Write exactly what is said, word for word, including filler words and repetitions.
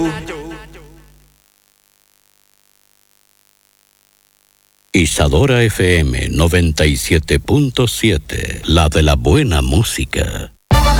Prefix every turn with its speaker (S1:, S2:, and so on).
S1: Isadora F M noventa y siete punto siete, la de la buena música.